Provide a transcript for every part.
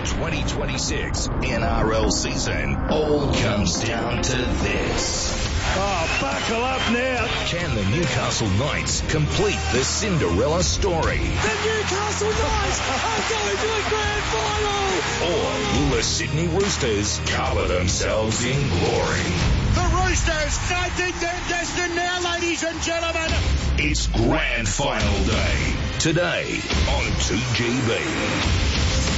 2026 NRL season all comes down to this. Oh, buckle up now. Can the Newcastle Knights complete the Cinderella story? The Newcastle Knights are going to the grand final! Or will the Sydney Roosters cover themselves in glory? The Roosters shaping their destiny now, ladies and gentlemen. It's grand final day. Today on 2GB.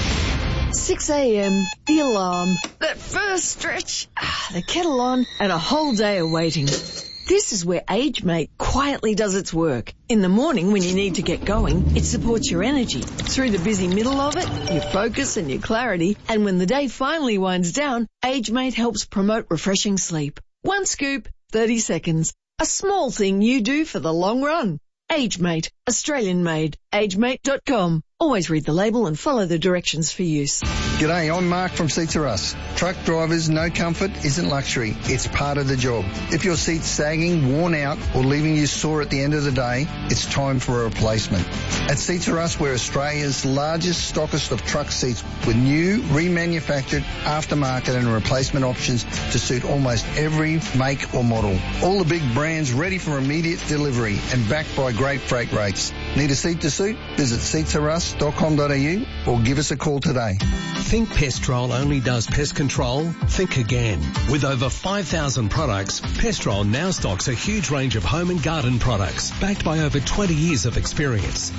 6 a.m, the alarm, that first stretch, the kettle on, and a whole day of waiting. This is where AgeMate quietly does its work. In the morning when you need to get going, it supports your energy. Through the busy middle of it, your focus and your clarity. And when the day finally winds down, AgeMate helps promote refreshing sleep. One scoop, 30 seconds. A small thing you do for the long run. AgeMate, Australian made. AgeMate.com. Always read the label and follow the directions for use. G'day, I'm Mark from Seats Are Us. Truck drivers know comfort isn't luxury, it's part of the job. If your seat's sagging, worn out, or leaving you sore at the end of the day, it's time for a replacement. At Seats Are Us, we're Australia's largest stockist of truck seats with new, remanufactured, aftermarket and replacement options to suit almost every make or model. All the big brands ready for immediate delivery and backed by great freight rates. Need a seat to suit? Visit seatsareus.com.au or give us a call today. Think Pestrol only does pest control? Think again. With over 5,000 products, Pestrol now stocks a huge range of home and garden products, backed by over 20 years of experience.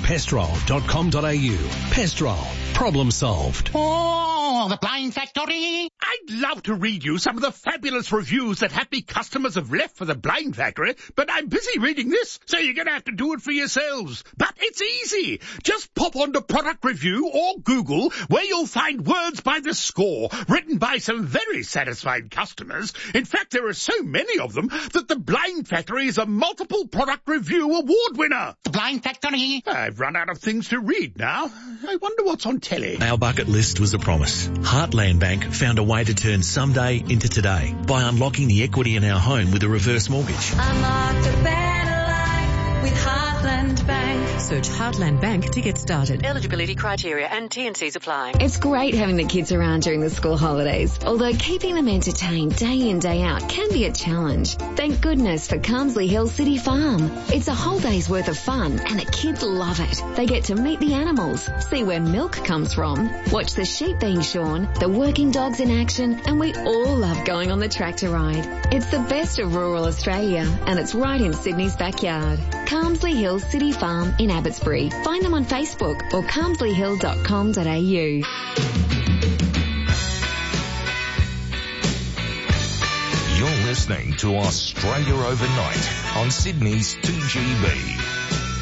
Pestrol.com.au. Pestrol. Problem solved. Oh, the Blind Factory. I'd love to read you some of the fabulous reviews that happy customers have left for the Blind Factory, but I'm busy reading this, so you're going to have to do it for yourselves. But it's easy. Just pop onto Product Review or Google, where you'll find words by the score, written by some very satisfied customers. In fact, there are so many of them that the Blind Factory is a multiple Product Review award winner. The Blind Factory. I've run out of things to read now. I wonder what's on telly. Our bucket list was a promise. Heartland Bank found a way to turn someday into today by unlocking the equity in our home with a reverse mortgage. Unlock a better life with Heartland Bank. Search Heartland Bank to get started. Eligibility criteria and T&Cs apply. It's great having the kids around during the school holidays, although keeping them entertained day in, day out can be a challenge. Thank goodness for Carmsley Hill City Farm. It's a whole day's worth of fun and the kids love it. They get to meet the animals, see where milk comes from, watch the sheep being shorn, the working dogs in action, and we all love going on the tractor ride. It's the best of rural Australia and it's right in Sydney's backyard. Carmsley Hill City Farm in Abbotsbury. Find them on Facebook or carmsleyhill.com.au. You're listening to Australia Overnight on Sydney's 2GB.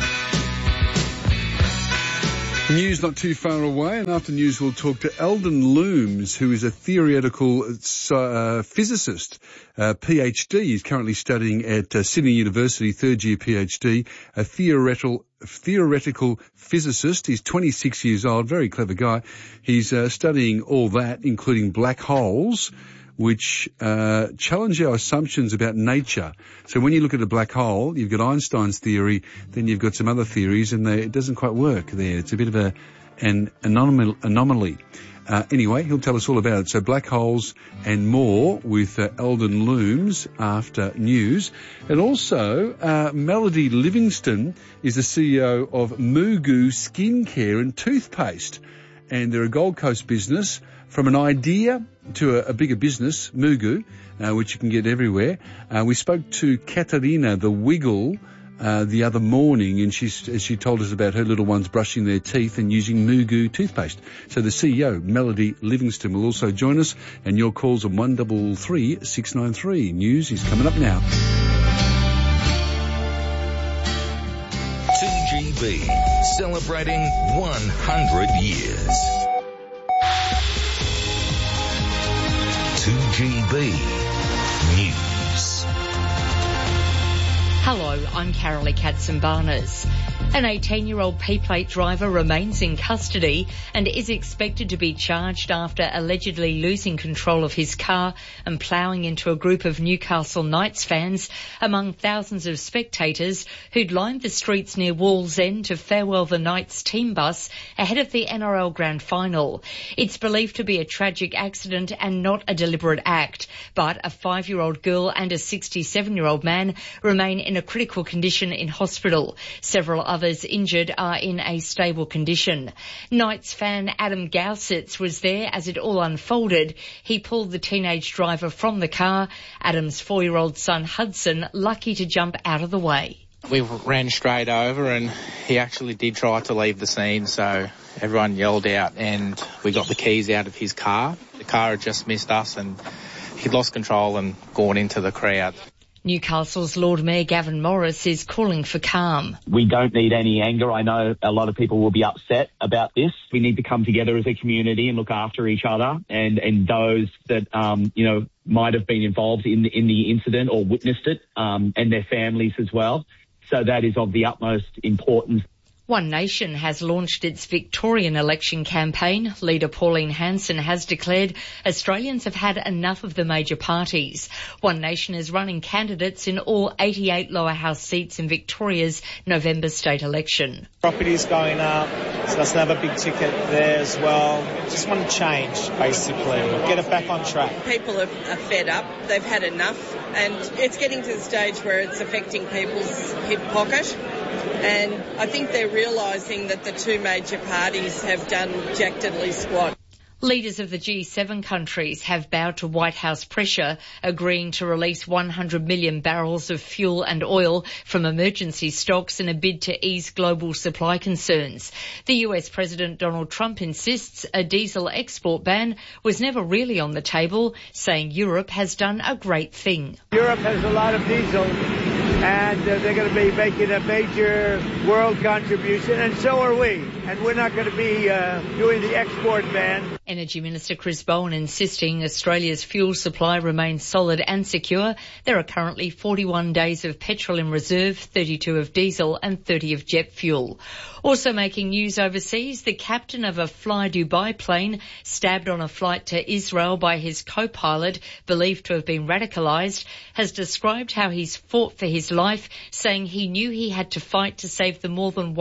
News not too far away, and after news we'll talk to Eldon Looms, who is a theoretical physicist, PhD. He's currently studying at Sydney University, third year PhD, a theoretical physicist. He's 26 years old, very clever guy. He's studying all that, including black holes, which challenge our assumptions about nature. So when you look at a black hole, you've got Einstein's theory, then you've got some other theories, and it doesn't quite work there. It's a bit of an anomaly. Anyway, he'll tell us all about it. So black holes and more with Eldon Looms after news. And also, Melody Livingston is the CEO of Mugu Skincare and Toothpaste. And they're a Gold Coast business. From an idea to a bigger business, Mugu, which you can get everywhere. We spoke to Katarina the Wiggle the other morning, and she told us about her little ones brushing their teeth and using Mugu toothpaste. So the CEO, Melody Livingston, will also join us, and your calls on 133 693. News is coming up now. 2GB, celebrating 100 years. 2GB News. Hello, I'm Carolee Katsimbarnas. An 18-year-old P-plate driver remains in custody and is expected to be charged after allegedly losing control of his car and ploughing into a group of Newcastle Knights fans among thousands of spectators who'd lined the streets near Wallsend to farewell the Knights team bus ahead of the NRL Grand Final. It's believed to be a tragic accident and not a deliberate act, but a 5-year-old girl and a 67-year-old man remain in a critical condition in hospital. Several others injured are in a stable condition. Knights fan Adam Gausitz was there as it all unfolded. He pulled the teenage driver from the car. Adam's 4-year-old son Hudson lucky to jump out of the way. We ran straight over and he actually did try to leave the scene, so everyone yelled out and we got the keys out of his car. The car had just missed us and he'd lost control and gone into the crowd. Newcastle's Lord Mayor Gavin Morris is calling for calm. We don't need any anger. I know a lot of people will be upset about this. We need to come together as a community and look after each other and those that, might have been involved in the incident or witnessed it, and their families as well. So that is of the utmost importance. One Nation has launched its Victorian election campaign. Leader Pauline Hanson has declared Australians have had enough of the major parties. One Nation is running candidates in all 88 lower house seats in Victoria's November state election. Property's going up, so that's another big ticket there as well. Just want to change, basically, get it back on track. People are fed up, they've had enough, and it's getting to the stage where it's affecting people's hip pocket. And I think they're realising that the two major parties have done jack diddly squat. Leaders of the G7 countries have bowed to White House pressure, agreeing to release 100 million barrels of fuel and oil from emergency stocks in a bid to ease global supply concerns. The US President Donald Trump insists a diesel export ban was never really on the table, saying Europe has done a great thing. Europe has a lot of diesel, and they're going to be making a major world contribution, and so are we. And we're not going to be doing the export ban. Energy Minister Chris Bowen insisting Australia's fuel supply remains solid and secure. There are currently 41 days of petrol in reserve, 32 of diesel and 30 of jet fuel. Also making news overseas, the captain of a Fly Dubai plane stabbed on a flight to Israel by his co-pilot, believed to have been radicalised, has described how he's fought for his life, saying he knew he had to fight to save the more than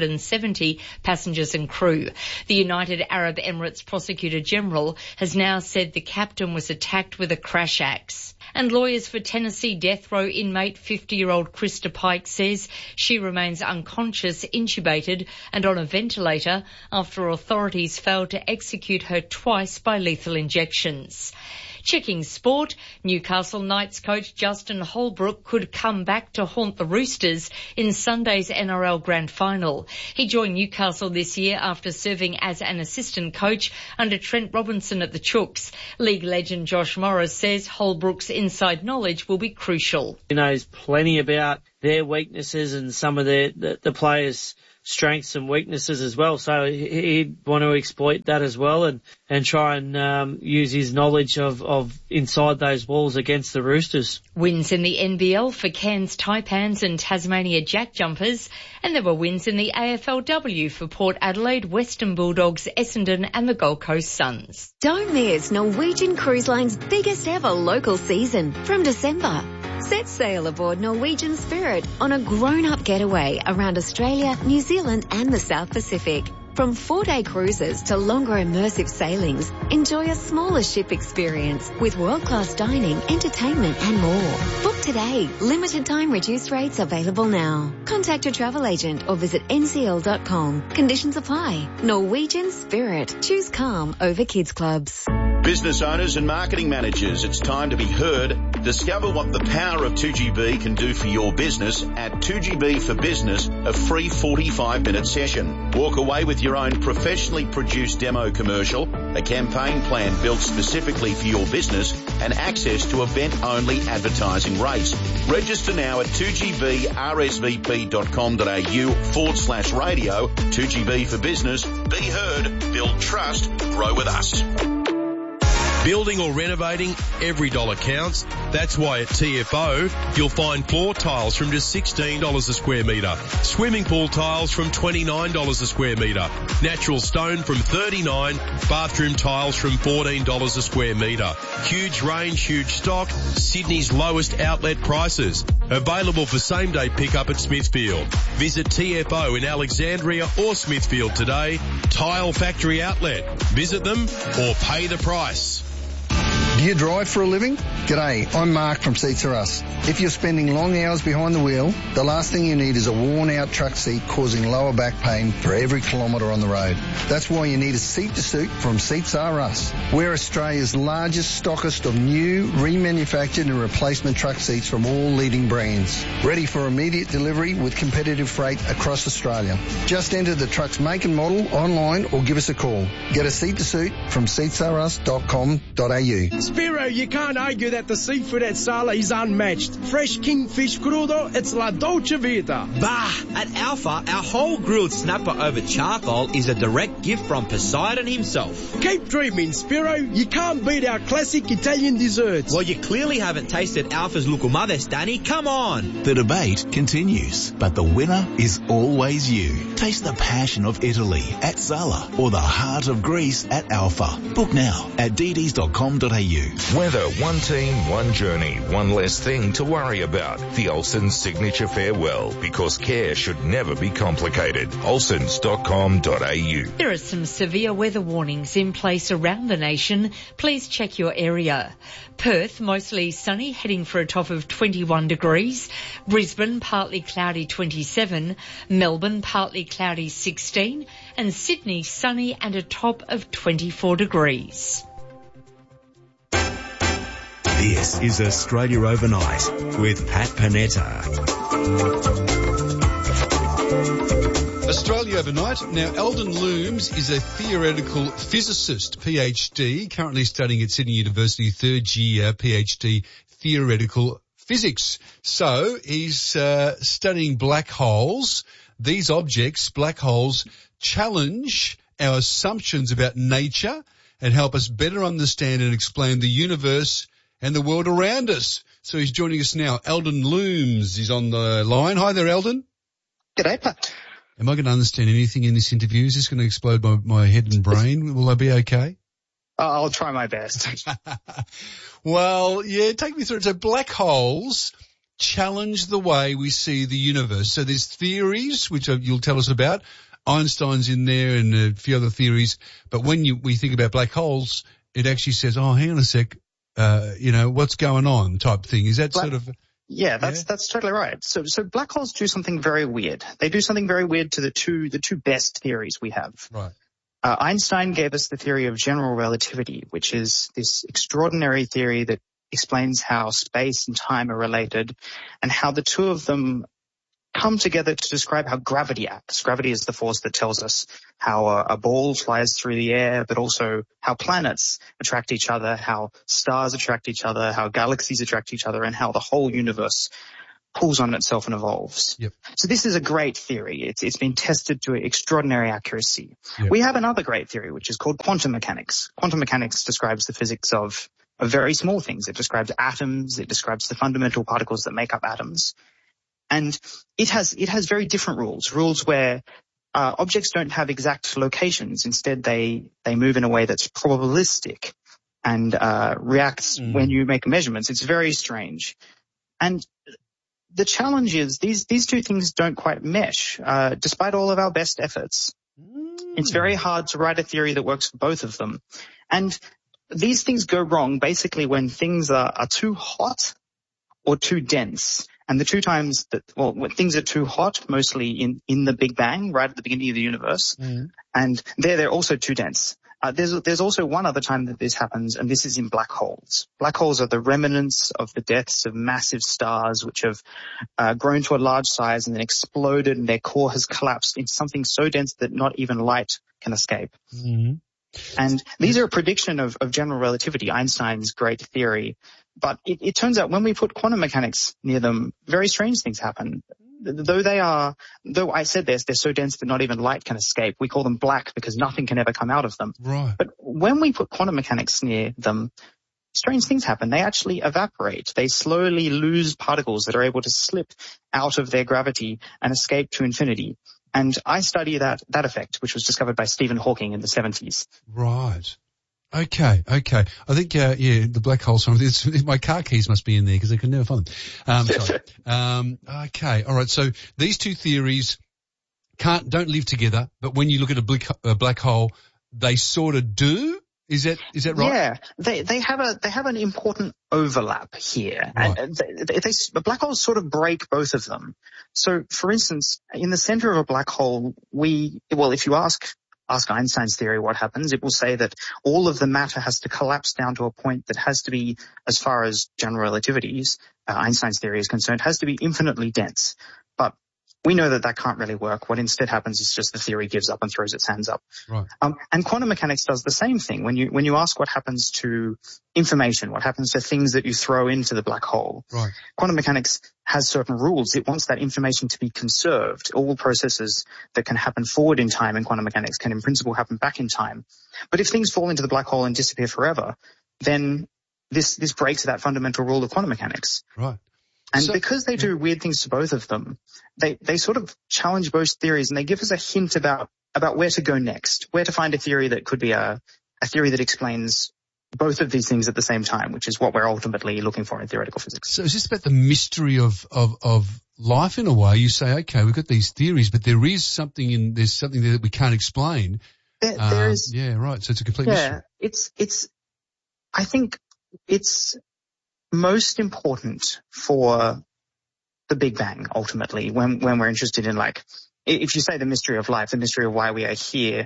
170 passengers and crew. The United Arab Emirates Prosecutor General has now said the captain was attacked with a crash axe. And lawyers for Tennessee death row inmate 50-year-old Krista Pike says she remains unconscious, intubated and on a ventilator after authorities failed to execute her twice by lethal injections. Checking sport, Newcastle Knights coach Justin Holbrook could come back to haunt the Roosters in Sunday's NRL Grand Final. He joined Newcastle this year after serving as an assistant coach under Trent Robinson at the Chooks. League legend Josh Morris says Holbrook's inside knowledge will be crucial. He knows plenty about their weaknesses and some of the players' strengths and weaknesses as well. So he'd want to exploit that as well and try and use his knowledge of inside those walls against the Roosters. Wins in the NBL for Cairns Taipans and Tasmania Jack Jumpers, and there were wins in the AFLW for Port Adelaide, Western Bulldogs, Essendon and the Gold Coast Suns. Don't miss Norwegian Cruise Line's biggest ever local season from December. Set sail aboard Norwegian Spirit on a grown-up getaway around Australia, New Zealand and the South Pacific. From 4-day cruises to longer immersive sailings, enjoy a smaller ship experience with world-class dining, entertainment and more. Book today. Limited time reduced rates available now. Contact your travel agent or visit ncl.com. Conditions apply. Norwegian Spirit. Choose calm over kids clubs. Business owners and marketing managers, it's time to be heard. Discover what the power of 2GB can do for your business at 2GB for Business, a free 45-minute session. Walk away with your own professionally produced demo commercial, a campaign plan built specifically for your business, and access to event-only advertising rates. Register now at 2gbrsvp.com.au/radio. 2GB for Business. Be heard, build trust, grow with us. Building or renovating, every dollar counts. That's why at TFO, you'll find floor tiles from just $16 a square metre, swimming pool tiles from $29 a square metre, natural stone from $39, bathroom tiles from $14 a square metre. Huge range, huge stock, Sydney's lowest outlet prices. Available for same-day pickup at Smithfield. Visit TFO in Alexandria or Smithfield today. Tile Factory Outlet. Visit them or pay the price. Do you drive for a living? G'day, I'm Mark from Seats Are Us. If you're spending long hours behind the wheel, the last thing you need is a worn-out truck seat causing lower back pain for every kilometre on the road. That's why you need a seat to suit from Seats Are Us. We're Australia's largest stockist of new, remanufactured and replacement truck seats from all leading brands. Ready for immediate delivery with competitive freight across Australia. Just enter the truck's make and model online or give us a call. Get a seat to suit from seatsarus.com.au. Spiro, you can't argue that the seafood at Sala is unmatched. Fresh kingfish crudo, it's la dolce vita. Bah! At Alpha, our whole grilled snapper over charcoal is a direct gift from Poseidon himself. Keep dreaming, Spiro. You can't beat our classic Italian desserts. Well, you clearly haven't tasted Alpha's Lucumades, Danny. Come on! The debate continues, but the winner is always you. Taste the passion of Italy at Sala or the heart of Greece at Alpha. Book now at dds.com.au. Weather, one team, one journey, one less thing to worry about. The Olsen Signature Farewell, because care should never be complicated. Olsens.com.au. There are some severe weather warnings in place around the nation. Please check your area. Perth, mostly sunny, heading for a top of 21 degrees. Brisbane, partly cloudy, 27. Melbourne, partly cloudy, 16. And Sydney, sunny and a top of 24 degrees. This is Australia Overnight with Pat Panetta. Australia Overnight. Now, Eldon Looms is a theoretical physicist, PhD, currently studying at Sydney University, third year PhD theoretical physics. So he's studying black holes. These objects, black holes, challenge our assumptions about nature and help us better understand and explain the universe and the world around us. So he's joining us now. Eldon Looms is on the line. Hi there, Eldon. G'day, Pat. Am I going to understand anything in this interview? Is this going to explode my head and brain? Will I be okay? I'll try my best. Well, yeah, take me through it. So black holes challenge the way we see the universe. So there's theories, which you'll tell us about. Einstein's in there and a few other theories. But when we think about black holes, it actually says, oh, hang on a sec. What's going on type thing. Is that sort of... Yeah, that's totally right. So black holes do something very weird. They do something very weird to the two best theories we have. Right. Einstein gave us the theory of general relativity, which is this extraordinary theory that explains how space and time are related and how the two of them come together to describe how gravity acts. Gravity is the force that tells us how a ball flies through the air, but also how planets attract each other, how stars attract each other, how galaxies attract each other, and how the whole universe pulls on itself and evolves. Yep. So this is a great theory. It's been tested to extraordinary accuracy. Yep. We have another great theory, which is called quantum mechanics. Quantum mechanics describes the physics of very small things. It describes atoms. It describes the fundamental particles that make up atoms. And it has very different rules where objects don't have exact locations. Instead, they move in a way that's probabilistic and reacts when you make measurements. It's very strange. And the challenge is these two things don't quite mesh, despite all of our best efforts. It's very hard to write a theory that works for both of them. And these things go wrong basically when things are too hot or too dense. And the two times when things are too hot, mostly in the Big Bang, right at the beginning of the universe, and they're also too dense. There's also one other time that this happens, and this is in black holes. Black holes are the remnants of the deaths of massive stars which have grown to a large size and then exploded, and their core has collapsed into something so dense that not even light can escape. Mm-hmm. And these are a prediction of general relativity, Einstein's great theory. But it turns out when we put quantum mechanics near them, very strange things happen. though I said they're so dense that not even light can escape, we call them black because nothing can ever come out of them. Right. But when we put quantum mechanics near them, strange things happen. They actually evaporate. They slowly lose particles that are able to slip out of their gravity and escape to infinity. And I study that effect, which was discovered by Stephen Hawking in the 70s. Right. Okay. I think, the black hole, my car keys must be in there because I can never find them. Sorry. Okay. All right. So these two theories don't live together, but when you look at a black hole, they sort of do. Is that right? Yeah. They have an important overlap here. Right. And black holes sort of break both of them. So for instance, in the center of a black hole, if you ask Einstein's theory what happens, it will say that all of the matter has to collapse down to a point that has to be, as far as general relativity's, Einstein's theory is concerned, has to be infinitely dense. But we know that can't really work. What instead happens is just the theory gives up and throws its hands up. Right. And quantum mechanics does the same thing. When you ask what happens to information, what happens to things that you throw into the black hole, right. Quantum mechanics has certain rules. It wants that information to be conserved. All processes that can happen forward in time in quantum mechanics can in principle happen back in time. But if things fall into the black hole and disappear forever, then this breaks that fundamental rule of quantum mechanics. Right. And because they do weird things to both of them, they sort of challenge both theories, and they give us a hint about where to go next, where to find a theory that could be a theory that explains both of these things at the same time, which is what we're ultimately looking for in theoretical physics. So is this about the mystery of life in a way? You say, okay, we've got these theories, but there's something there that we can't explain. There is. Yeah, right. So it's a complete mystery. Yeah, I think it's most important for the Big Bang, ultimately, when we're interested in, like, if you say the mystery of life, the mystery of why we are here,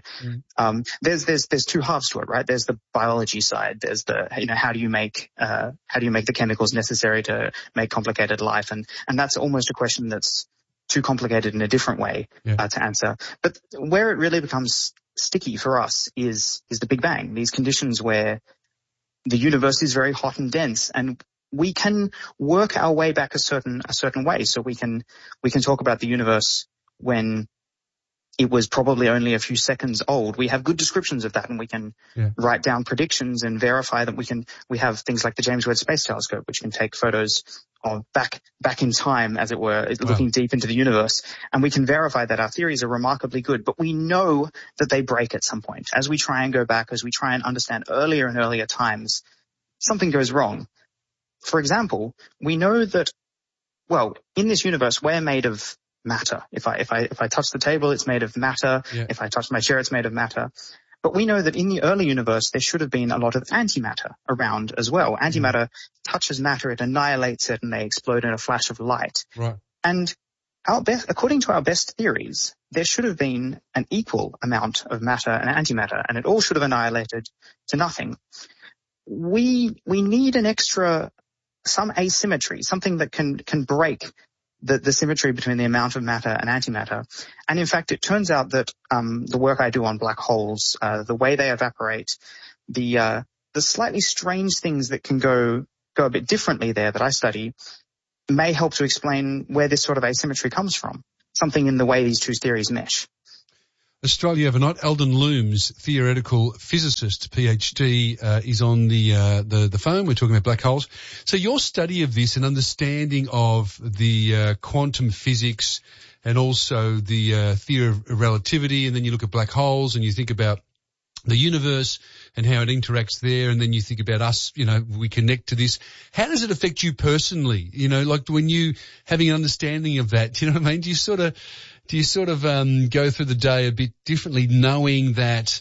there's two halves to it, right? There's the biology side. There's the, how do you make the chemicals necessary to make complicated life? And that's almost a question that's too complicated in a different way to answer. But where it really becomes sticky for us is the Big Bang, these conditions where the universe is very hot and dense, and we can work our way back a certain way. So we can talk about the universe when it was probably only a few seconds old. We have good descriptions of that, and we can write down predictions and verify that. We have things like the James Webb Space Telescope, which can take photos of back in time, as it were, looking deep into the universe, and we can verify that our theories are remarkably good. But we know that they break at some point. As we try and go back, as we try and understand earlier and earlier times, something goes wrong. For example, we know that, in this universe, we're made of matter. If I touch the table, it's made of matter. Yeah. If I touch my chair, it's made of matter. But we know that in the early universe, there should have been a lot of antimatter around as well. Antimatter touches matter, it annihilates it, and they explode in a flash of light. Right. And according to our best theories, there should have been an equal amount of matter and antimatter, and it all should have annihilated to nothing. We need some asymmetry, something that can break the symmetry between the amount of matter and antimatter. And in fact, it turns out that the work I do on black holes, the way they evaporate, the slightly strange things that can go a bit differently there that I study, may help to explain where this sort of asymmetry comes from, something in the way these two theories mesh. Australia overnight, Eldon Looms, theoretical physicist, PhD, is on the phone. We're talking about black holes. So your study of this and understanding of the quantum physics and also the theory of relativity, and then you look at black holes and you think about the universe and how it interacts there, and then you think about us, we connect to this. How does it affect you personally? Like when you having an understanding of that, do you know what I mean? Do you sort of go through the day a bit differently, knowing that,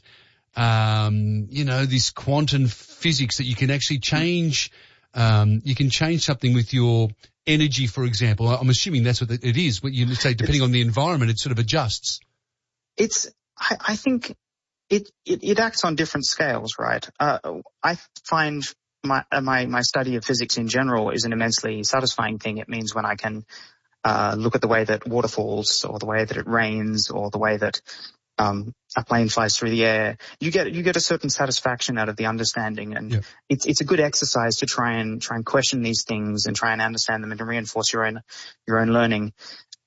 this quantum physics, that you can actually change, you can change something with your energy, for example? I'm assuming that's what it is. What you say, depending on the environment, it sort of adjusts. I think it acts on different scales, right? I find my study of physics in general is an immensely satisfying thing. It means when I can look at the way that water falls, or the way that it rains, or the way that a plane flies through the air, you get a certain satisfaction out of the understanding, and it's a good exercise to try and question these things and try and understand them and to reinforce your own learning.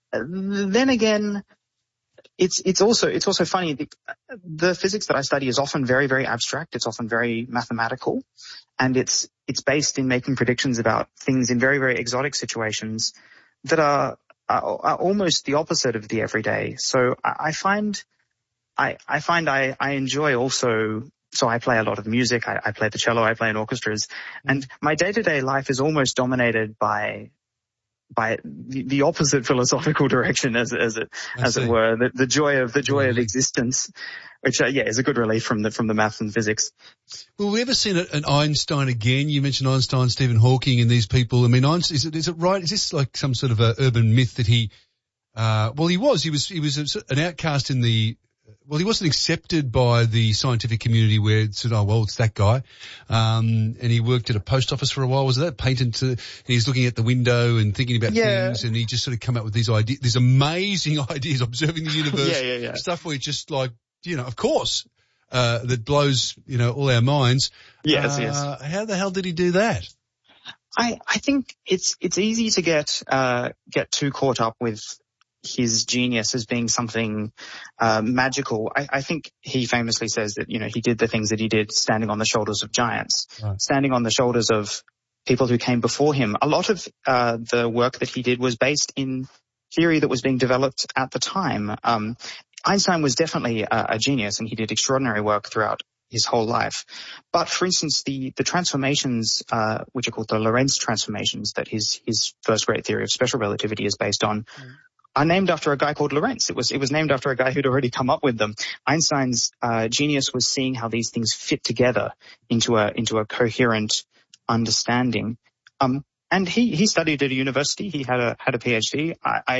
then again, it's also funny. The physics that I study is often very, very abstract. It's often very mathematical, and it's based in making predictions about things in very, very exotic situations that are almost the opposite of the everyday. So I find I enjoy also. So I play a lot of music. I play the cello. I play in orchestras, and my day-to-day life is almost dominated by the opposite philosophical direction, as it were, the joy of existence, which is a good relief from the maths and physics. Well, we ever seen an Einstein again? You mentioned Einstein, Stephen Hawking, and these people. I mean, is it right? Is this like some sort of a urban myth that he? Well, he was an outcast in the. Well, he wasn't accepted by the scientific community where it said, oh, well, it's that guy. And he worked at a post office for a while. Was that patent? And he's looking at the window and thinking about things, and he just sort of come up with these ideas, these amazing ideas, observing the universe, stuff where just like, of course, that blows, all our minds. Yes. How the hell did he do that? I think it's easy to get too caught up with his genius as being something magical. I think he famously says that, he did the things that he did standing on the shoulders of giants, standing on the shoulders of people who came before him. A lot of the work that he did was based in theory that was being developed at the time. Einstein was definitely a genius, and he did extraordinary work throughout his whole life. But for instance, the transformations, which are called the Lorentz transformations, that his first great theory of special relativity is based on, are named after a guy called Lorentz. It was named after a guy who'd already come up with them. Einstein's genius was seeing how these things fit together into a coherent understanding. And he studied at a university. He had a PhD.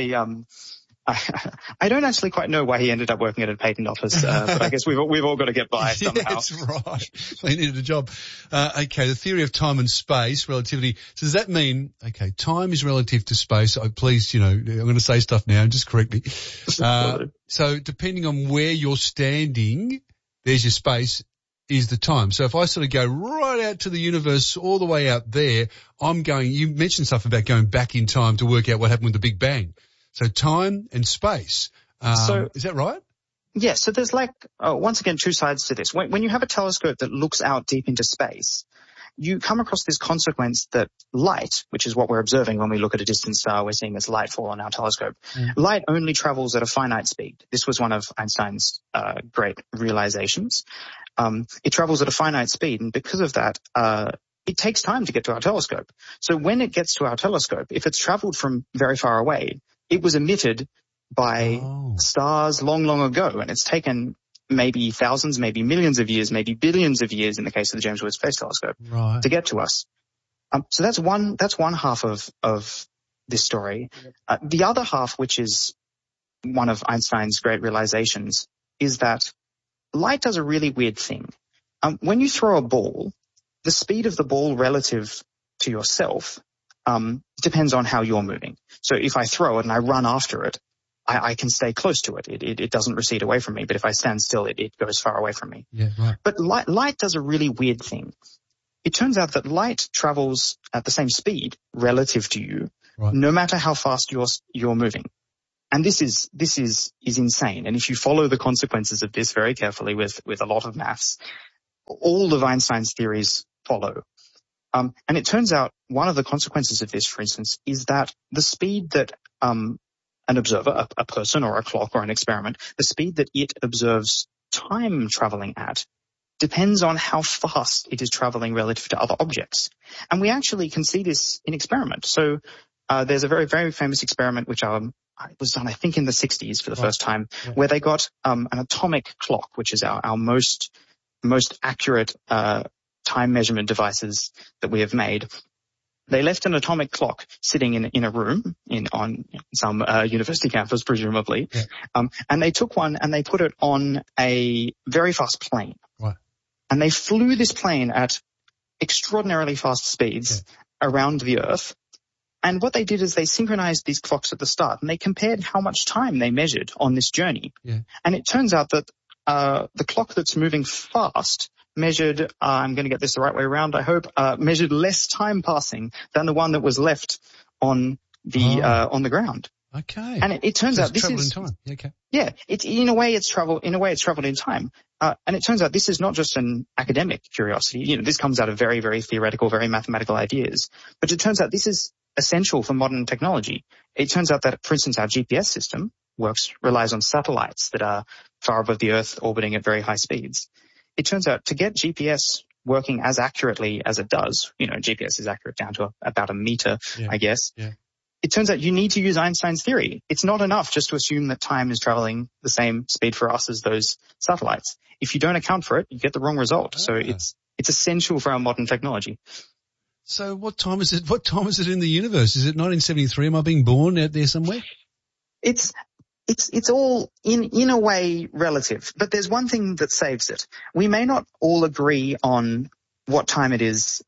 I don't actually quite know why he ended up working at a patent office, but I guess we've all got to get by somehow. That's right. They needed a job. Okay, the theory of time and space, relativity. So does that mean, time is relative to space? Please, I'm going to say stuff now, just correct me. So depending on where you're standing, there's your space, is the time. So if I sort of go right out to the universe, all the way out there, you mentioned stuff about going back in time to work out what happened with the Big Bang. So time and space. Is that right? Yeah. So there's once again, two sides to this. When you have a telescope that looks out deep into space, you come across this consequence that light, which is what we're observing when we look at a distant star, we're seeing this light fall on our telescope. Light only travels at a finite speed. This was one of Einstein's great realizations. It travels at a finite speed, and because of that, it takes time to get to our telescope. So when it gets to our telescope, if it's traveled from very far away, it was emitted by stars long, long ago, and it's taken maybe thousands, maybe millions of years, maybe billions of years in the case of the James Webb Space Telescope to get to us. So that's one half of this story. The other half, which is one of Einstein's great realizations, is that light does a really weird thing. When you throw a ball, the speed of the ball relative to yourself depends on how you're moving. So if I throw it and I run after it, I can stay close to it. It doesn't recede away from me. But if I stand still, it goes far away from me. Yeah, right. But light does a really weird thing. It turns out that light travels at the same speed relative to you, no matter how fast you're moving. And this is insane. And if you follow the consequences of this very carefully with a lot of maths, all of Einstein's theories follow. And it turns out one of the consequences of this, for instance, is that the speed that an observer, a person or a clock or an experiment, the speed that it observes time traveling at depends on how fast it is traveling relative to other objects. And we actually can see this in experiment. So there's a very, very famous experiment which was done, I think, in the 60s for the first time, where they got an atomic clock, which is our most accurate time measurement devices that we have made. They left an atomic clock sitting in a room on some university campus, presumably, and they took one and they put it on a very fast plane. Right. And they flew this plane at extraordinarily fast speeds around the Earth. And what they did is they synchronized these clocks at the start, and they compared how much time they measured on this journey. Yeah. And it turns out that the clock that's moving fast measured, I'm going to get this the right way around, I hope, measured less time passing than the one that was left on the ground. Okay. And it turns out this travel is in time. Okay. Yeah, it's in a way it's traveled in time. And it turns out this is not just an academic curiosity. You know, this comes out of very, very theoretical, very mathematical ideas. But it turns out this is essential for modern technology. It turns out that, for instance, our GPS system relies on satellites that are far above the Earth, orbiting at very high speeds. It turns out to get GPS working as accurately as it does, you know, GPS is accurate down to about a meter, I guess. Yeah. It turns out you need to use Einstein's theory. It's not enough just to assume that time is traveling the same speed for us as those satellites. If you don't account for it, you get the wrong result. So it's essential for our modern technology. So what time is it? What time is it in the universe? Is it 1973? Am I being born out there somewhere? It's all in a way relative, but there's one thing that saves it. We may not all agree on what time it is,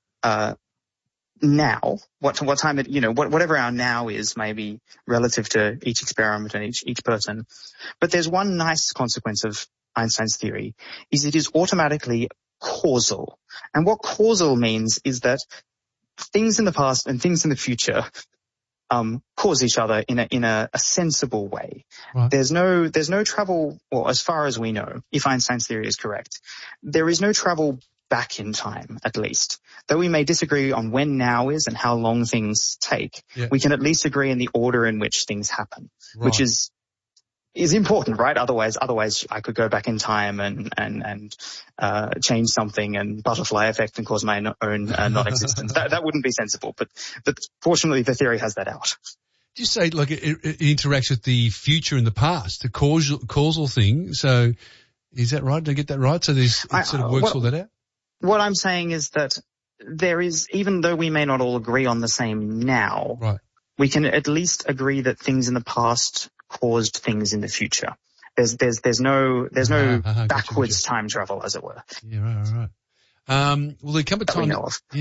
now, what time it, you know, whatever our now is maybe relative to each experiment and each person. But there's one nice consequence of Einstein's theory is it is automatically causal. And what causal means is that things in the past and things in the future cause each other in a sensible way. Right. There's no travel, or as far as we know, if Einstein's theory is correct, there is no travel back in time, at least. Though we may disagree on when now is and how long things take, we can at least agree in the order in which things happen, which is important, right? Otherwise I could go back in time and change something and butterfly effect and cause my own non-existence. That wouldn't be sensible, but fortunately the theory has that out. You say like it interacts with the future and the past, the causal thing. So is that right? Did I get that right? So it sort of works all that out? What I'm saying is that there is, even though we may not all agree on the same now, we can at least agree that things in the past caused things in the future. There's no backwards time travel, as it were. Yeah, right. Will there come a time?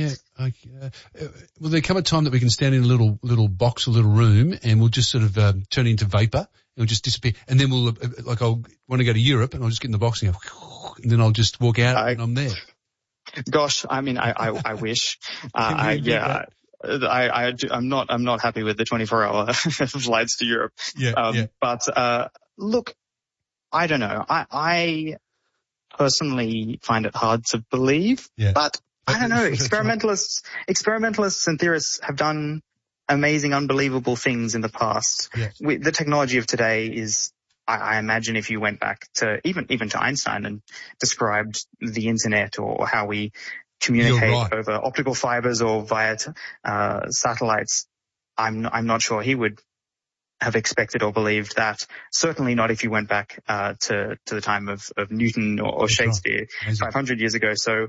Will there come a time that we can stand in a little box, a little room, and we'll just sort of turn into vapor? It'll just disappear, and then we'll I'll want to go to Europe, and I'll just get in the box and go, and then I'll just walk out and I'm there. Gosh, I mean, I wish. I'm not happy with the 24-hour flights to Europe. But look, I don't know. I personally find it hard to believe, but I don't know. Experimentalists and theorists have done amazing, unbelievable things in the past. The technology of today is, I imagine, if you went back to even to Einstein and described the internet or how we communicate over optical fibers or via satellites, I'm not sure he would have expected or believed that. Certainly not if you went back to the time of Newton or Shakespeare 500 years ago. So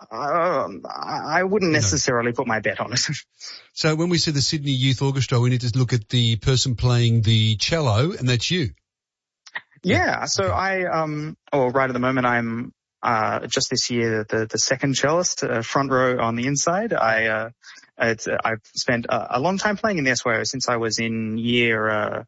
I wouldn't necessarily put my bet on it. So when we see the Sydney Youth Orchestra, we need to look at the person playing the cello, and that's you. Yeah. So right at the moment, I'm just this year the second cellist, front row on the inside. I've spent a long time playing in the SYO since I was in year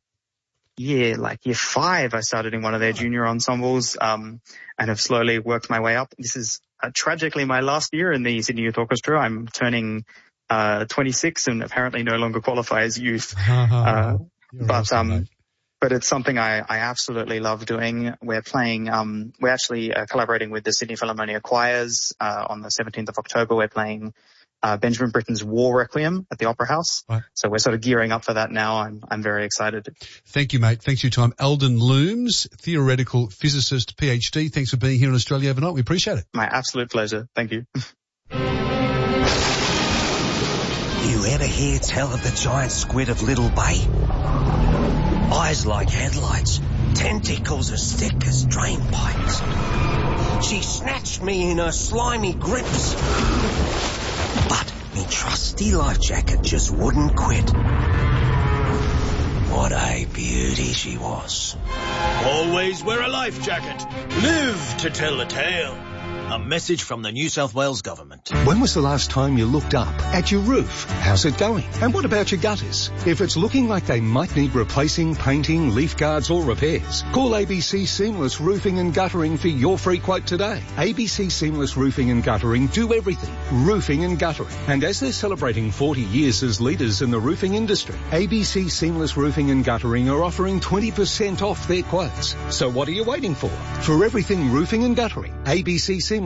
5. I started in one of their junior ensembles, and have slowly worked my way up. This is tragically my last year in the Sydney Youth Orchestra. I'm turning 26 and apparently no longer qualify as youth. But it's something I absolutely love doing. We're playing, we're actually collaborating with the Sydney Philharmonia Choirs. On the 17th of October, we're playing Benjamin Britten's War Requiem at the Opera House. So we're sort of gearing up for that now. I'm very excited. Thank you, mate. Thanks for your time. Eldon Looms, theoretical physicist, PhD. Thanks for being here in Australia overnight. We appreciate it. My absolute pleasure. Thank you. You ever hear tell of the giant squid of Little Bay? Eyes like headlights, tentacles as thick as drain pipes. She snatched me in her slimy grips. But me trusty life jacket just wouldn't quit. What a beauty she was. Always wear a life jacket. Live to tell the tale. A message from the New South Wales Government. When was the last time you looked up at your roof? How's it going? And what about your gutters? If it's looking like they might need replacing, painting, leaf guards or repairs, call ABC Seamless Roofing and Guttering for your free quote today. ABC Seamless Roofing and Guttering do everything. Roofing and guttering. And as they're celebrating 40 years as leaders in the roofing industry, ABC Seamless Roofing and Guttering are offering 20% off their quotes. So what are you waiting for? For everything roofing and guttering, abcseamless.com.au.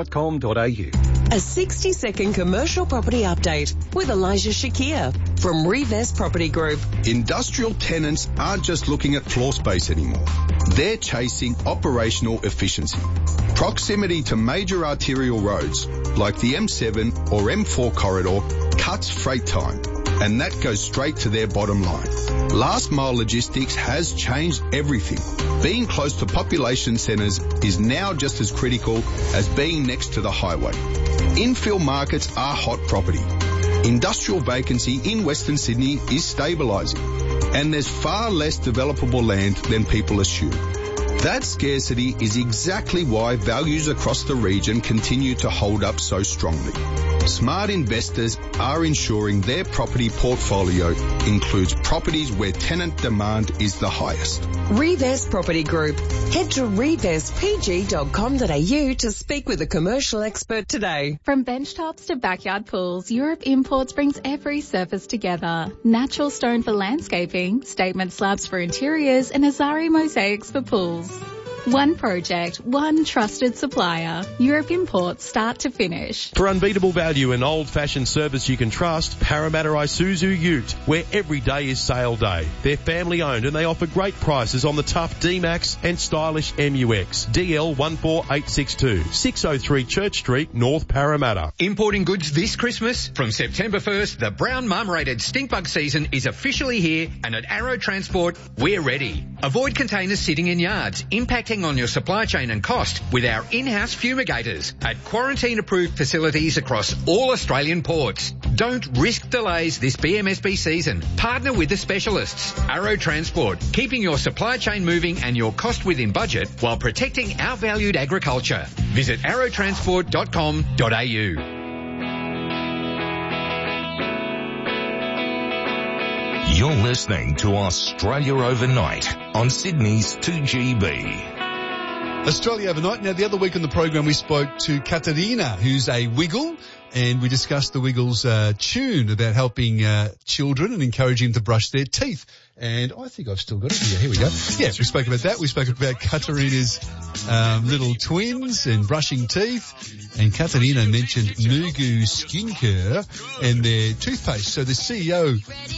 A 60-second commercial property update with Elijah Shakir from Revest Property Group. Industrial tenants aren't just looking at floor space anymore. They're chasing operational efficiency. Proximity to major arterial roads like the M7 or M4 corridor cuts freight time, and that goes straight to their bottom line. Last mile logistics has changed everything. Being close to population centres is now just as critical as being next to the highway. Infill markets are hot property. Industrial vacancy in Western Sydney is stabilising, and there's far less developable land than people assume. That scarcity is exactly why values across the region continue to hold up so strongly. Smart investors are ensuring their property portfolio includes properties where tenant demand is the highest. Revest Property Group. Head to revestpg.com.au to speak with a commercial expert today. From bench tops to backyard pools, Europe Imports brings every surface together. Natural stone for landscaping, statement slabs for interiors, and Azari mosaics for pools. One project, one trusted supplier. Europe Imports, start to finish. For unbeatable value and old-fashioned service you can trust, Parramatta Isuzu Ute, where every day is sale day. They're family-owned and they offer great prices on the tough D-Max and stylish MUX. DL 14862, 603 Church Street, North Parramatta. Importing goods this Christmas? From September 1st, the brown mum-rated stinkbug season is officially here, and at Arrow Transport, we're ready. Avoid containers sitting in yards, impacting on your supply chain and cost with our in-house fumigators at quarantine-approved facilities across all Australian ports. Don't risk delays this BMSB season. Partner with the specialists. Arrow Transport, keeping your supply chain moving and your cost within budget while protecting our valued agriculture. Visit arrowtransport.com.au. You're listening to Australia Overnight on Sydney's 2GB. Australia Overnight. Now, the other week on the program, we spoke to Katerina, who's a Wiggle, and we discussed the Wiggles tune about helping children and encouraging them to brush their teeth. And I think I've still got it here. Here we go. Yes, we spoke about that. We spoke about Katerina's little twins and brushing teeth. And Katerina mentioned Mugu Skincare and their toothpaste. So the CEO,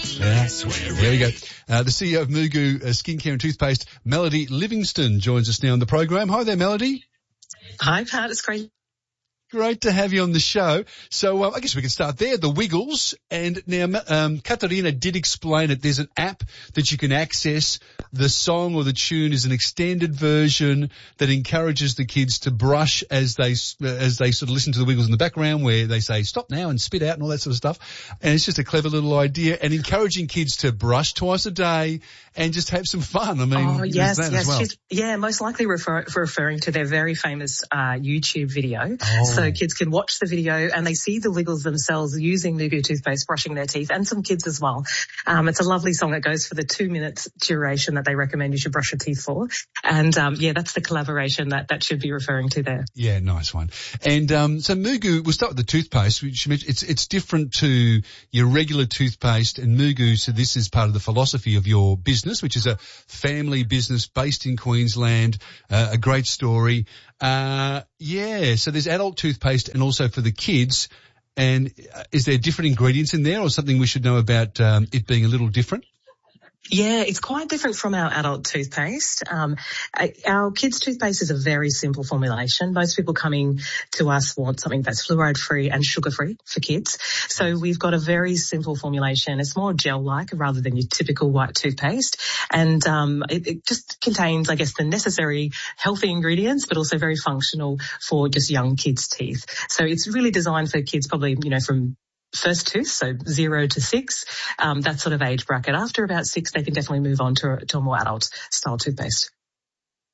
there we go. The CEO of Mugu Skincare and Toothpaste, Melody Livingston, joins us now on the program. Hi there, Melody. Hi, Pat. It's great. Great to have you on the show. So I guess we can start there, the Wiggles. And now Katerina did explain it. There's an app that you can access. The song or the tune is an extended version that encourages the kids to brush as they sort of listen to the Wiggles in the background, where they say stop now and spit out and all that sort of stuff. And it's just a clever little idea, and encouraging kids to brush twice a day and just have some fun. I mean, yes. As well. She's, most likely referring to their very famous YouTube video. So kids can watch the video and they see the Wiggles themselves using Mugu toothpaste, brushing their teeth, and some kids as well. It's a lovely song. It goes for the 2 minutes duration that they recommend you should brush your teeth for. And that's the collaboration that should be referring to there. Yeah, nice one. And so Mugu, we'll start with the toothpaste, which it's different to your regular toothpaste, and Mugu, so this is part of the philosophy of your business, which is a family business based in Queensland, a great story. So there's adult toothpaste and also for the kids. And is there different ingredients in there, or something we should know about it being a little different? Yeah, it's quite different from our adult toothpaste. Our kids' toothpaste is a very simple formulation. Most people coming to us want something that's fluoride-free and sugar-free for kids. So we've got a very simple formulation. It's more gel-like rather than your typical white toothpaste. And it just contains, I guess, the necessary healthy ingredients, but also very functional for just young kids' teeth. So it's really designed for kids probably, from first tooth, so 0 to 6, that sort of age bracket. After about 6, they can definitely move on to a more adult style toothpaste.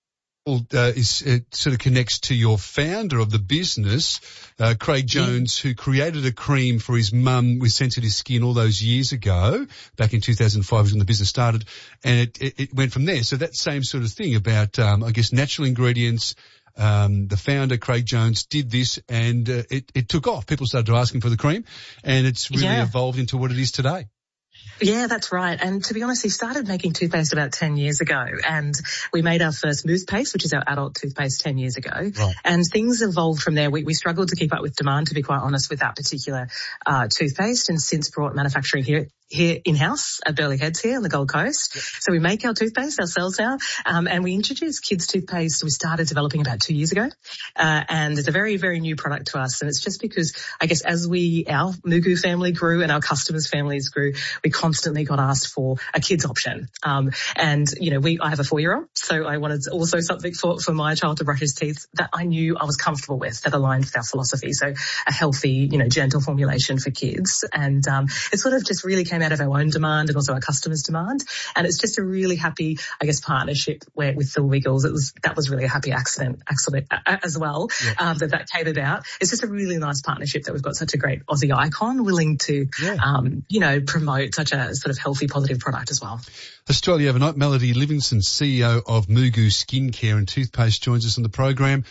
sort of connects to your founder of the business, Craig Jones, who created a cream for his mum with sensitive skin all those years ago. Back in 2005 was when the business started, and it went from there. So that same sort of thing about, I guess, natural ingredients. The founder, Craig Jones, did this, and it took off. People started asking for the cream, and it's really evolved into what it is today. Yeah, that's right. And to be honest, he started making toothpaste about 10 years ago, and we made our first Mousse Paste, which is our adult toothpaste, 10 years ago. Right. And things evolved from there. We struggled to keep up with demand, to be quite honest, with that particular toothpaste, and since brought manufacturing here in-house at Burleigh Heads here on the Gold Coast. Yep. So we make our toothpaste ourselves now, and we introduced kids toothpaste. We started developing about 2 years ago, and it's a very, very new product to us. And it's just because, I guess, as our Mugu family grew and our customers' families grew, we constantly got asked for a kids option. And, you know, I have a 4-year-old, so I wanted also something for my child to brush his teeth that I knew I was comfortable with, that aligned with our philosophy. So a healthy, you know, gentle formulation for kids. And it sort of just really came out of our own demand and also our customers' demand. And it's just a really happy, I guess, partnership with Phil Wiggles. That was really a happy accident as well, that came about. It's just a really nice partnership that we've got such a great Aussie icon willing to, you know, promote such a sort of healthy, positive product as well. Australia overnight, Melody Livingston, CEO of Mugu Skincare and Toothpaste, joins us on the program.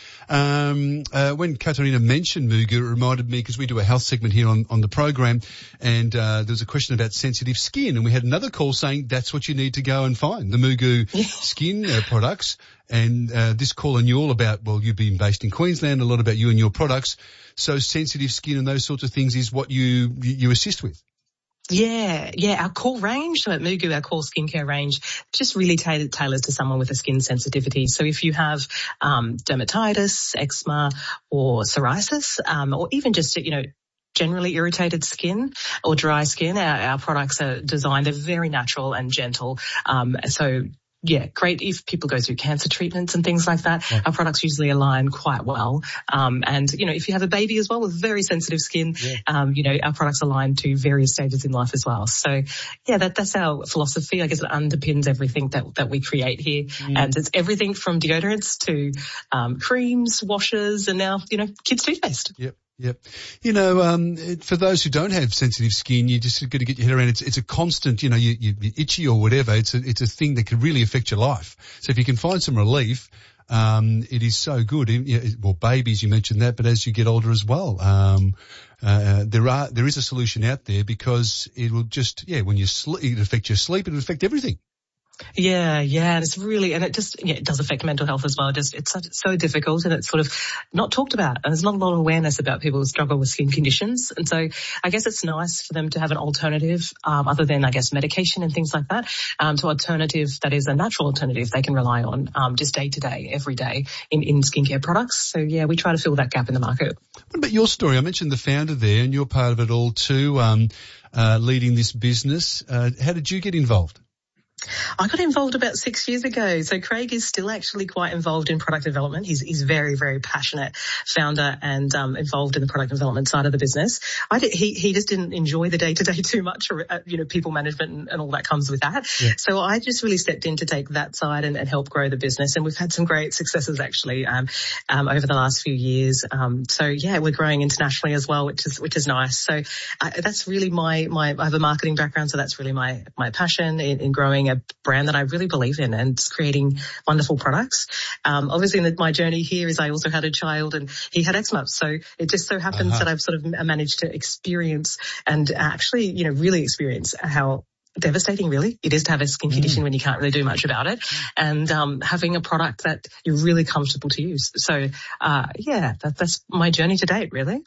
When Katarina mentioned Mugu, it reminded me, because we do a health segment here on the program, and there was a question about sensitive skin, and we had another call saying that's what you need to go and find, the Mugu skin products. And this call knew all about, well, you've been based in Queensland, a lot about you and your products. So sensitive skin and those sorts of things is what you assist with. Yeah, our core range, so at Mugu, our core skincare range, just really tailors to someone with a skin sensitivity. So if you have dermatitis, eczema, or psoriasis, or even just, you know, generally irritated skin or dry skin, our products are designed, they're very natural and gentle. So yeah, great if people go through cancer treatments and things like that. Yeah. Our products usually align quite well. And, you know, if you have a baby as well with very sensitive skin, you know, our products align to various stages in life as well. So, yeah, that's our philosophy. I guess it underpins everything that we create here. And it's everything from deodorants to creams, washes, and now, you know, kids' toothpaste. Yep. You know, for those who don't have sensitive skin, you just got to get your head around it's a constant, you know, you're itchy or whatever. It's a thing that could really affect your life. So if you can find some relief, it is so good. Well, babies, you mentioned that, but as you get older as well, there is a solution out there, because it will just, when you sleep, it affect your sleep, it will affect everything. Yeah, it's really, and it just, it does affect mental health as well. Just, it's so difficult, and it's sort of not talked about, and there's not a lot of awareness about people who struggle with skin conditions. And so I guess it's nice for them to have an alternative, other than, I guess, medication and things like that, to alternative that is a natural alternative they can rely on, just day to day, every day in skincare products. So yeah, we try to fill that gap in the market. What about your story? I mentioned the founder there, and you're part of it all too, leading this business. How did you get involved? I got involved about 6 years ago. So Craig is still actually quite involved in product development. He's very, very passionate founder and involved in the product development side of the business. He just didn't enjoy the day-to-day too much, or, you know, people management and all that comes with that. Yeah. So I just really stepped in to take that side and help grow the business. And we've had some great successes actually over the last few years. So yeah, we're growing internationally as well, which is nice. So that's really I have a marketing background, so that's really my passion in growing a brand that I really believe in and creating wonderful products. Obviously, my journey here is I also had a child and he had eczema. So it just so happens that I've sort of managed to experience and actually, you know, really experience how devastating really it is to have a skin condition when you can't really do much about it, and having a product that you're really comfortable to use. So that's my journey to date, really.